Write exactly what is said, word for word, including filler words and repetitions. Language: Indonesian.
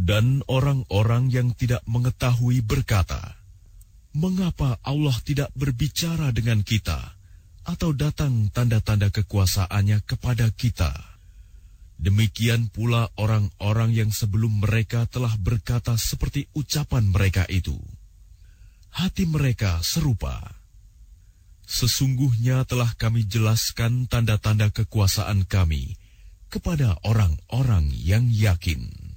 Dan orang-orang yang tidak mengetahui berkata, "Mengapa Allah tidak berbicara dengan kita atau datang tanda-tanda kekuasaannya kepada kita?" Demikian pula orang-orang yang sebelum mereka telah berkata seperti ucapan mereka itu. Hati mereka serupa. Sesungguhnya telah kami jelaskan tanda-tanda kekuasaan kami kepada orang-orang yang yakin.